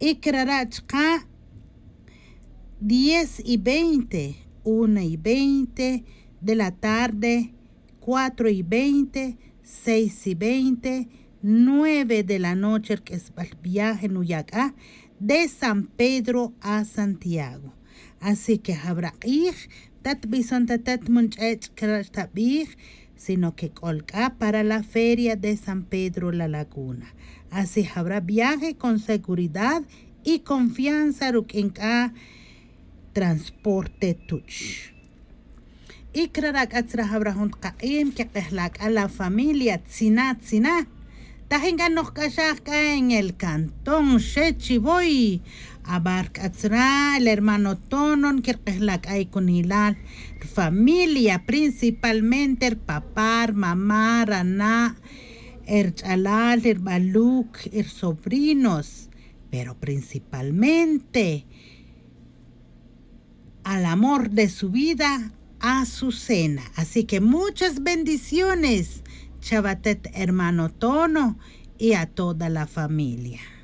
Ikrarachka 10:20, 1:20 de la tarde, 4:20, 6:20, 9 de la noche, que es el viaje Nuyacá, de San Pedro a Santiago. Así que habrá ir, tat bison tatat munchech tabir, sino que colca para la feria de San Pedro La Laguna. Así habrá viaje con seguridad y confianza en transporte tuch. Y krarak atra habrá un kaim que a la familia tzina. Tajengan nos kashaka en el cantón Shechiboy. Abark atra el hermano Tonon que hay con hilal. Familia, principalmente el papá, mamá, Raná, el chalal, el baluk, el sobrinos, pero principalmente al amor de su vida, Azucena. Así que muchas bendiciones, Chavatet hermano Tono, y a toda la familia.